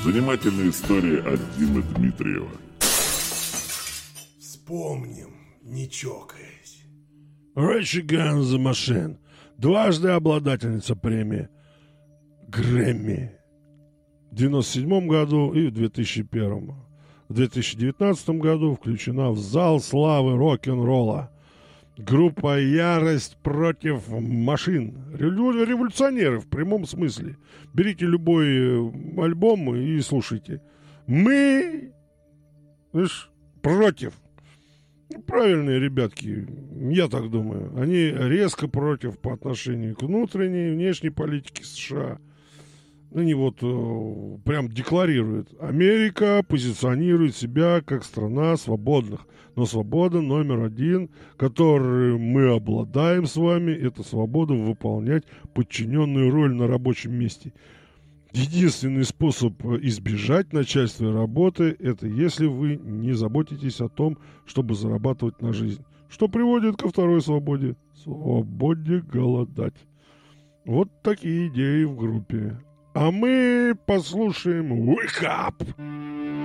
Занимательные истории от Димы Дмитриева. Вспомним, не чокаясь. Rage Against the Machine. Дважды обладательница премии Грэмми. В 1997 году и в 2001. В 2019 году включена в зал славы рок-н-ролла. Группа «Ярость против машин». Революционеры в прямом смысле. Берите любой альбом и слушайте. Мы, знаешь, против. Правильные ребятки, я так думаю. Они резко против по отношению к внутренней и внешней политике США. Они вот прям декларируют. Америка позиционирует себя как страна свободных. Но свобода номер один, которой мы обладаем с вами, это свобода выполнять подчиненную роль на рабочем месте. Единственный способ избежать начальственной работы, это если вы не заботитесь о том, чтобы зарабатывать на жизнь. Что приводит ко второй свободе. Свободе голодать. Вот такие идеи в группе. А мы послушаем Wake Up!